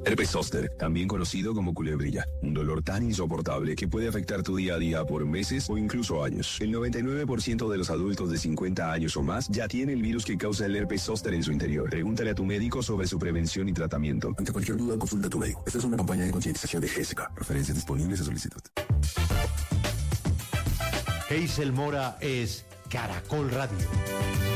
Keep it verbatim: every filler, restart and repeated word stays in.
Herpes zóster, también conocido como culebrilla, un dolor tan insoportable que puede afectar tu día a día por meses o incluso años. El noventa y nueve por ciento de los adultos de cincuenta años o más ya tiene el virus que causa el herpes zóster en su interior. Pregúntale a tu médico sobre su prevención y tratamiento. Ante cualquier duda, consulta a tu médico. Esta es una campaña de concientización de G S K. Referencias disponibles a solicitud. Hazel Mora es Caracol Radio.